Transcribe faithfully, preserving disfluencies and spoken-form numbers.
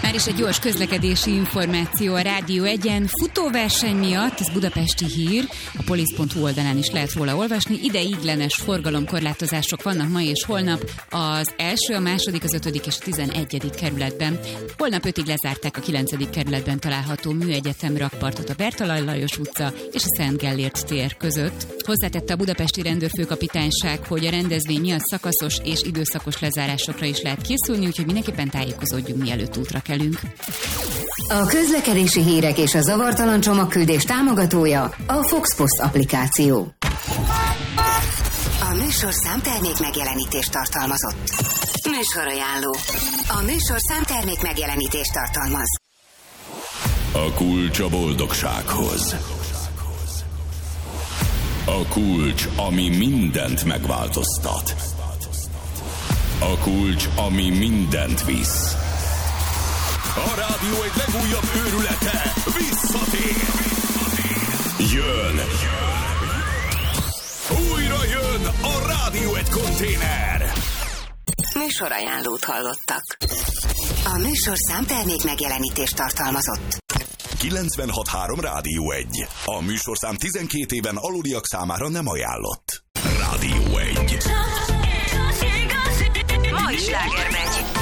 Már is egy gyors közlekedési információ a Rádió egyen. Futóverseny miatt, ez budapesti hír, a polisz pont hu oldalán is lehet róla olvasni, ideiglenes forgalomkorlátozások vannak ma és holnap az első, a második, az ötödik és a tizenegyedik kerületben. Holnap ötig lezárták a kilencedik kerületben található Műegyetem rakpartot a Bertalan Lajos utca és a Szent Gellért tér között. Hozzátette a budapesti rendőrfőkapitányság, hogy a rendezvény miatt szakaszos és időszakos lezárásokra is lehet készülni, úgyhogy mindenképpen tájékozódjunk, mielőtt útra kelünk. A közlekedési hírek és a zavartalan csomagküldés támogatója a Foxpost applikáció. A műsorszám termék megjelenítést tartalmazott. Műsorajánló. A műsorszám termék megjelenítést tartalmaz. A kulcs a boldogsághoz. A kulcs, ami mindent megváltoztat. A kulcs, ami mindent visz. A rádió egy legújabb őrülete visszatér. Jön. Újra jön a Rádió egy konténer. Műsorajánlót hallottak. A műsorszám termék megjelenítést tartalmazott. kilencvenhat három Rádió egy. A műsorszám tizenkét éven aluliak számára nem ajánlott. Rádió egy. Ma is sláger megy.